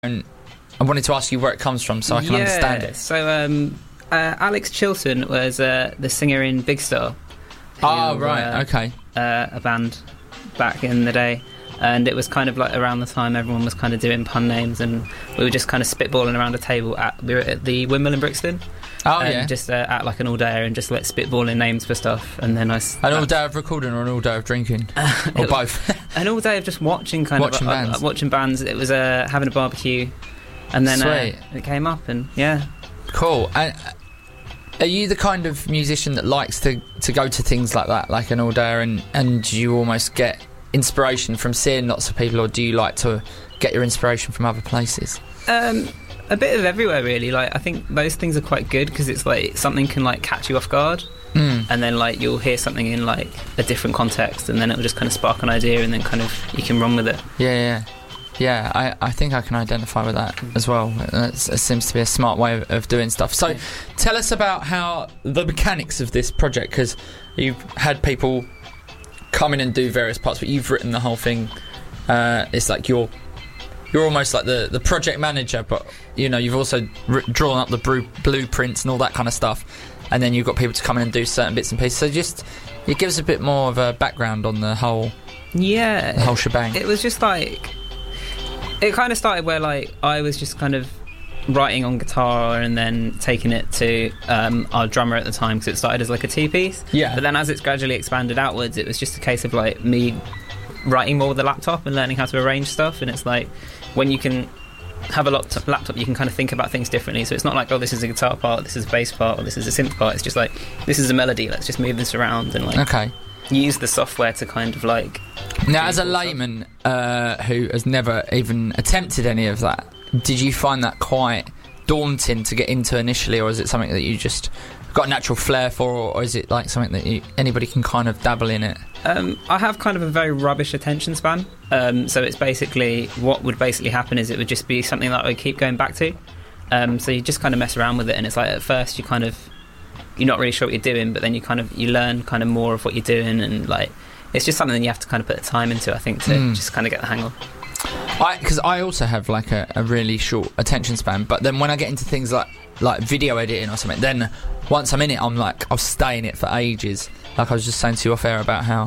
And I wanted to ask you where it comes from so I can understand it. So Alex Chilton was the singer in Big Star. Okay. A band back in the day. And it was kind of like around the time everyone was kind of doing pun names, and we were just kind of spitballing around a table. We were at the Windmill in Brixton. Just at like an all-day and just like spitballing names for stuff. And then an all-day of recording or an all-day of drinking? Or both? An all-day of just watching bands. Watching bands. It was having a barbecue. And then it came up, and yeah. Cool. And are you the kind of musician that likes to go to things like that, like an all-day, and you almost get inspiration from seeing lots of people, or do you like to get your inspiration from other places? A bit of everywhere, really. Like, I think those things are quite good because it's like something can like catch you off guard, and then like you'll hear something in like a different context, and then it'll just kind of spark an idea, and then kind of you can run with it. Yeah, I think I can identify with that as well. It seems to be a smart way of doing stuff. So tell us about how the mechanics of this project, because you've had people come in and do various parts, but you've written the whole thing. It's like you're almost like the project manager, but you know, you've also drawn up the blueprints and all that kind of stuff, and then you've got people to come in and do certain bits and pieces. So just, it gives a bit more of a background on the whole shebang. It was just like, it kind of started where like I was just kind of writing on guitar and then taking it to our drummer at the time, because it started as like a two-piece. Yeah. But then as it's gradually expanded outwards, it was just a case of like me writing more with the laptop and learning how to arrange stuff. And it's like, when you can have a laptop, you can kind of think about things differently. So it's not like, oh, this is a guitar part, this is a bass part, or this is a synth part. It's just like, this is a melody, let's just move this around and like use the software to kind of like... Now, as a layman who has never even attempted any of that, did you find that quite daunting to get into initially, or is it something that you just got a natural flair for, or is it like something that anybody can kind of dabble in it? I have kind of a very rubbish attention span, so it's basically, what would basically happen is it would just be something that I would keep going back to. So you just kind of mess around with it, and it's like at first you're not really sure what you're doing, but then you learn kind of more of what you're doing, and like it's just something that you have to kind of put the time into, I think, to just kind of get the hang of. Because I also have like a really short attention span, but then when I get into things like video editing or something, then once I'm in it, I'm like, I'll stay in it for ages. Like I was just saying to you off air about how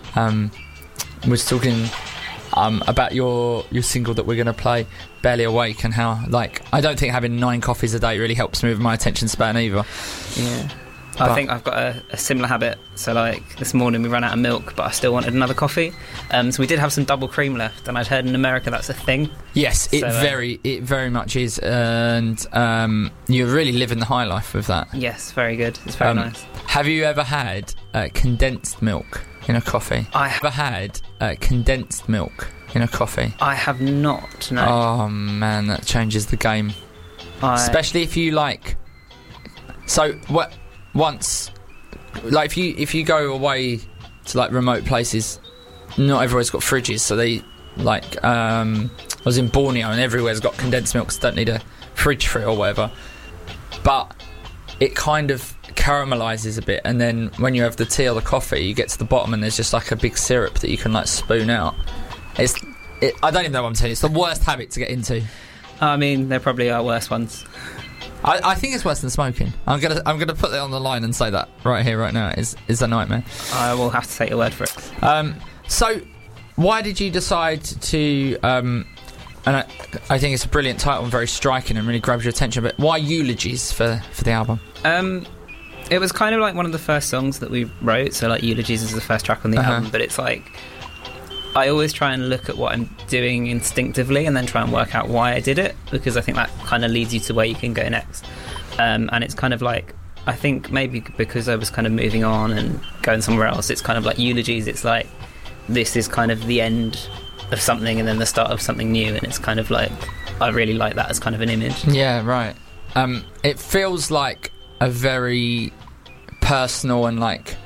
we was talking about your single that we're going to play, Barely Awake, and how like I don't think having 9 coffees a day really helps me with my attention span either. Yeah. I think I've got a similar habit. So like this morning we ran out of milk, but I still wanted another coffee. So we did have some double cream left, and I'd heard in America that's a thing. Yes, it very much is, and you're really living the high life with that. Yes, very good. It's very nice. Have you ever had condensed milk in a coffee? I have had condensed milk in a coffee. I have not. No. Oh man, that changes the game. Especially if you like. So what? Once, like if you go away to like remote places, not everywhere's got fridges, so they like I was in Borneo and everywhere's got condensed milk, so don't need a fridge for it or whatever. But it kind of caramelizes a bit, and then when you have the tea or the coffee, you get to the bottom and there's just like a big syrup that you can like spoon out. I don't even know what I'm telling you. It's the worst habit to get into. I mean, there probably are worse ones. I think it's worse than smoking. I'm gonna put that on the line and say that right here, right now. Is a nightmare. I will have to take your word for it. So, why did you decide to? And I think it's a brilliant title and very striking and really grabs your attention. But why Eulogies for the album? It was kind of like one of the first songs that we wrote. So like Eulogies is the first track on the album, but it's like, I always try and look at what I'm doing instinctively and then try and work out why I did it, because I think that kind of leads you to where you can go next. And it's kind of like, I think maybe because I was kind of moving on and going somewhere else, it's kind of like Eulogies. It's like, this is kind of the end of something and then the start of something new, and it's kind of like, I really like that as kind of an image. Yeah, right. It feels like a very personal and like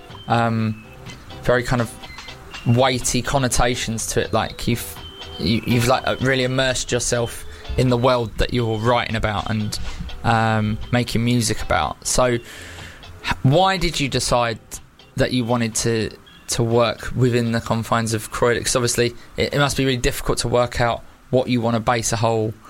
very kind of weighty connotations to it, like you've like really immersed yourself in the world that you're writing about and making music about. So why did you decide that you wanted to work within the confines of Croydon? Because obviously it must be really difficult to work out what you want to base a whole